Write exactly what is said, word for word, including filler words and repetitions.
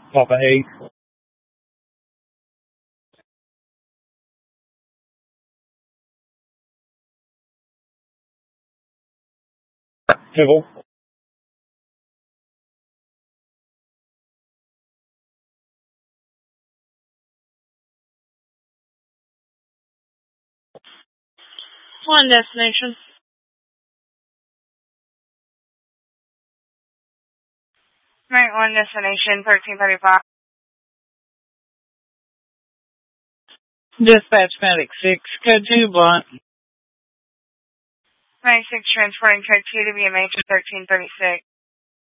Papa eight. Civil. One destination. Right, one destination, thirteen thirty-five. Dispatch Medic six, code two, blunt. ninety-six, transporting code two to be a major thirteen thirty-six.